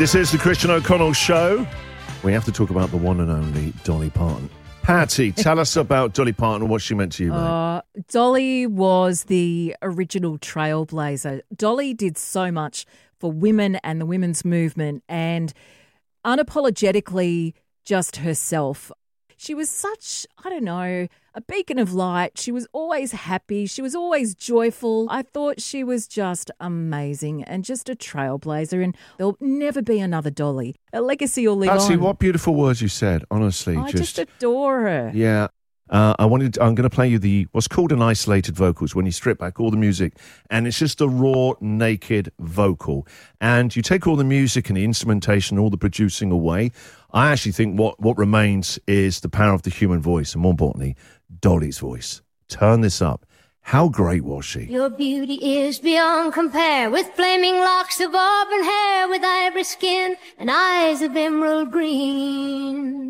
This is the Christian O'Connell Show. We have to talk about the one and only Dolly Parton. Patty, tell us about Dolly Parton and what she meant to you, mate. Dolly was the original trailblazer. Dolly did so much for women and the women's movement and unapologetically just herself. She was such, a beacon of light. She was always happy. She was always joyful. I thought she was just amazing and just a trailblazer, and there'll never be another Dolly. A legacy will live on. Patsy, what beautiful words you said, honestly. I just adore her. Yeah. I'm going to play you what's called an isolated vocals, when you strip back all the music and it's just a raw, naked vocal. And you take all the music and the instrumentation, all the producing away. I actually think what remains is the power of the human voice, and more importantly, Dolly's voice. Turn this up. How great was she? Your beauty is beyond compare, with flaming locks of auburn hair, with ivory skin and eyes of emerald green.